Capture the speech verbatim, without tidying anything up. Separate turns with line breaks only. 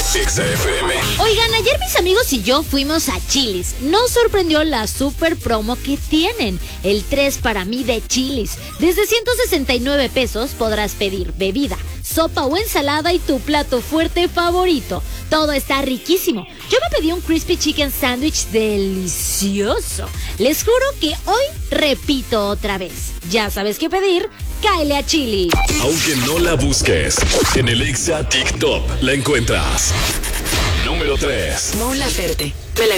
Exa F M.
Oigan, ayer mis amigos y yo fuimos a Chili's. Nos sorprendió la super promo que tienen. El tres para mí de Chili's. Desde ciento sesenta y nueve pesos podrás pedir bebida, sopa o ensalada y tu plato fuerte favorito. Todo está riquísimo. Yo me pedí un crispy chicken sandwich delicioso. Les juro que hoy repito otra vez. Ya sabes qué pedir, cáele a Chili's.
Aunque no la busques, en el Exa TikTok la encuentras. Número tres.
Mon Laferte. Me la